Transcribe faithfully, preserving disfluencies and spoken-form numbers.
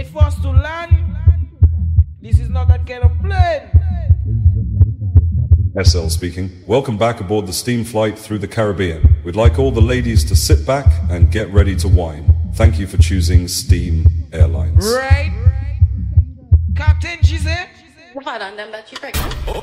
Wait for us to land. This is not that kind of plane. S L speaking. Welcome back aboard the steam flight through the Caribbean. We'd like all the ladies to sit back and get ready to wine. Thank you for choosing Steam Airlines. Right. Captain, she said. Right on them that you pregnant.